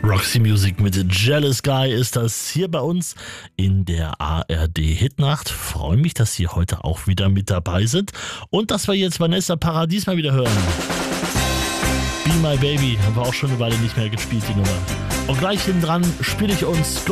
Roxy Music mit Jealous Guy ist das hier bei uns in der ARD Hitnacht. Freue mich, dass Sie heute auch wieder mit dabei sind und dass wir jetzt Vanessa Paradis mal wieder hören. Be My Baby haben wir auch schon eine Weile nicht mehr gespielt, die Nummer. Und gleich hinten dran spiele ich uns